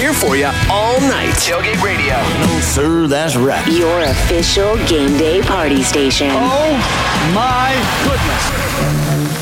here for you all night. Tailgate Radio. No, sir, that's right. Your official game day party station. Oh, my goodness.